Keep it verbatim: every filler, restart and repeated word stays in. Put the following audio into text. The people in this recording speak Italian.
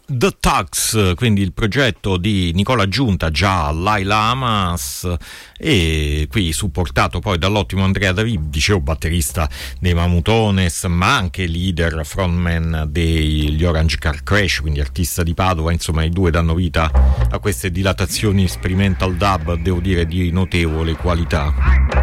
The Tugs, quindi il progetto di Nicola Giunta, già Laila Amas, e qui supportato poi dall'ottimo Andrea David, dicevo batterista dei Mamutones, ma anche leader, frontman degli Orange Car Crash, quindi artista di Padova. Insomma, i due danno vita a queste dilatazioni experimental dub, devo dire, di notevole qualità.